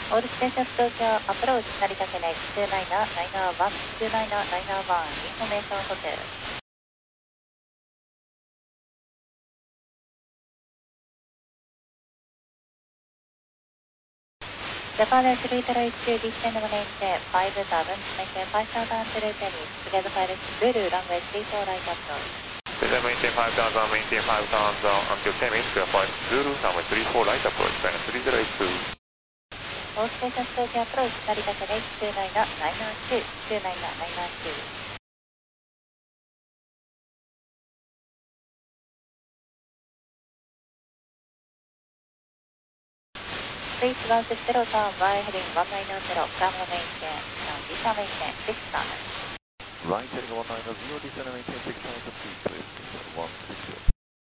オールステーション東京アプローチ成田ケネ2ナイナーナイナー1 2ナイナーナイナー1インフォメーションホテル。Japan Airlines descend maintain 5000 maintain 5000 to Tennis together pilot Zulu runway 34 right approach. Together maintain 5000 until 10 minutes, clear flight Zulu runway 34 right approach, final 3082. All stations Tokyo approach Narita Kenet 29992 29992. Please 160 turn by heading 190, Gamma maintain, Visa maintain 6000. Right heading 190, descend maintain 6000 feet, please, 160.